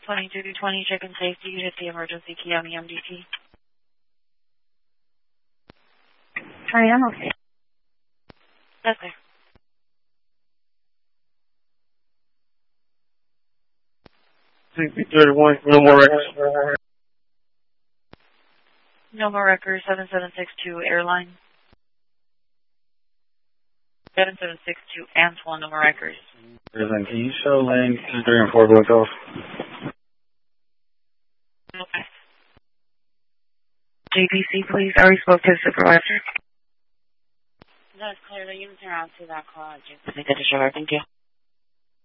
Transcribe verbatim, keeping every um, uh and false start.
twenty-two to twenty, check in safety. You hit the emergency key on the M D T. I am okay. That's there. C P thirty-one, no more records. No more records, seven seven six two airline. seven seven six two Antoine, no more records. Can you show lane two, three, and four both off? Okay. J P C, please. I already spoke to the supervisor. That's clear. The units are out to that call. Just to show her. Thank you.